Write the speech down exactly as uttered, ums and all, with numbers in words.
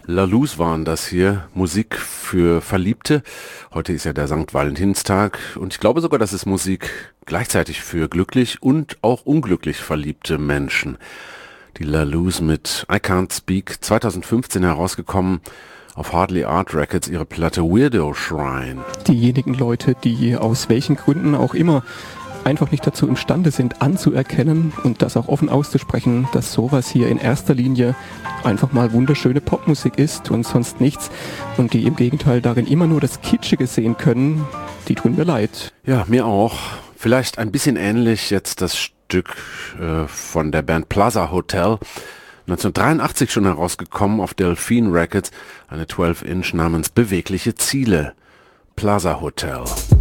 La Luz waren das hier, Musik für Verliebte. Heute ist ja der Sankt Valentinstag und ich glaube sogar, das ist Musik gleichzeitig für glücklich und auch unglücklich verliebte Menschen. Die La Luz mit I Can't Speak, zweitausendfünfzehn herausgekommen, auf Hardly Art Records, ihre Platte Weirdo Shrine. Diejenigen Leute, die aus welchen Gründen auch immer einfach nicht dazu imstande sind, anzuerkennen und das auch offen auszusprechen, dass sowas hier in erster Linie einfach mal wunderschöne Popmusik ist und sonst nichts, und die im Gegenteil darin immer nur das Kitschige sehen können, die tun mir leid. Ja, mir auch. Vielleicht ein bisschen ähnlich jetzt das Stück äh, von der Band Plaza Hotel. neunzehnhundertdreiundachtzig schon herausgekommen auf Delphine Records, eine zwölf Inch namens Bewegliche Ziele. Plaza Hotel.